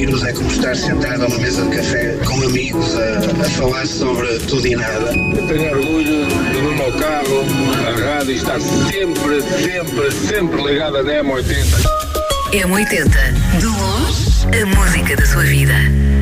ouvir-vos é como estar sentado a uma mesa de café com amigos a falar sobre tudo e nada. Eu tenho orgulho de no meu carro, a rádio está sempre ligada na M80. M80, de longe, a música da sua vida.